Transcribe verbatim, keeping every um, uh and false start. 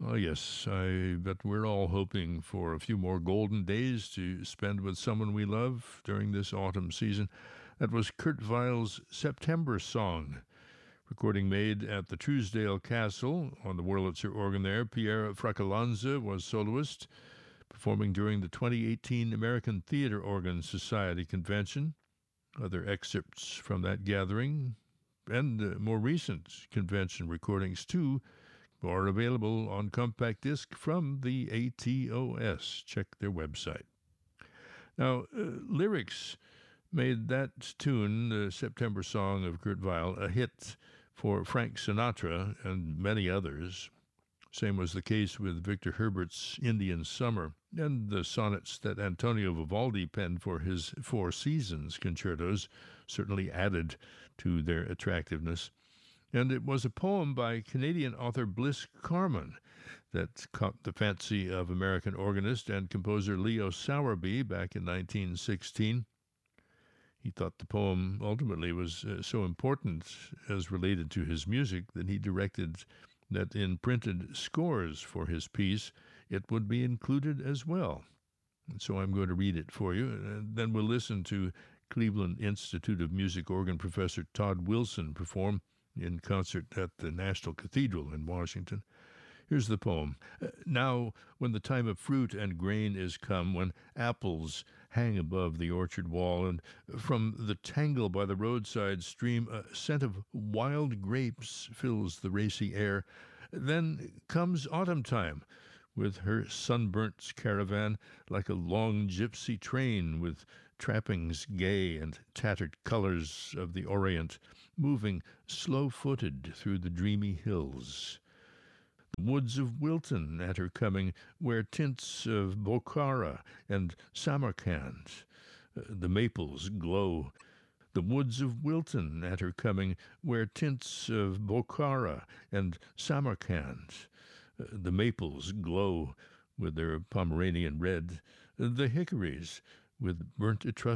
Oh, yes, I bet we're all hoping for a few more golden days to spend with someone we love during this autumn season. That was Kurt Weill's September Song, recording made at the Truesdale Castle on the Wurlitzer organ there. Pierre Fracalanza was soloist, performing during the twenty eighteen American Theatre Organ Society convention. Other excerpts from that gathering and uh, more recent convention recordings, too, are available on compact disc from the A T O S. Check their website. Now, uh, lyrics made that tune, the September Song of Kurt Weill, a hit for Frank Sinatra and many others. Same was the case with Victor Herbert's Indian Summer and the sonnets that Antonio Vivaldi penned for his Four Seasons concertos certainly added to their attractiveness. And it was a poem by Canadian author Bliss Carman that caught the fancy of American organist and composer Leo Sowerby back in nineteen sixteen. He thought the poem ultimately was uh, so important as related to his music that he directed that in printed scores for his piece, it would be included as well. And so I'm going to read it for you, and then we'll listen to Cleveland Institute of Music organ professor Todd Wilson perform in concert at the National Cathedral in Washington. Here's the poem. Now, when the time of fruit and grain is come, when apples hang above the orchard wall, and from the tangle by the roadside stream a scent of wild grapes fills the racy air, then comes autumn time, with her sunburnt caravan, like a long gypsy train with trappings gay and tattered colors of the Orient, moving slow-footed through the dreamy hills. The woods of Wilton at her coming wear tints of Bokhara and Samarkand. Uh, the maples glow. The woods of Wilton at her coming wear tints of Bokhara and Samarkand. Uh, the maples glow with their Pomeranian red. Uh, the hickories with burnt etruscus